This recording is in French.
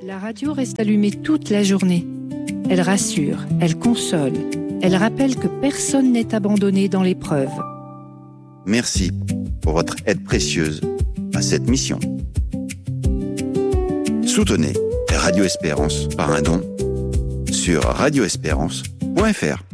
La radio reste allumée toute la journée. Elle rassure, elle console, elle rappelle que personne n'est abandonné dans l'épreuve. Merci pour votre aide précieuse à cette mission. Soutenez Radio Espérance par un don sur radioespérance.fr.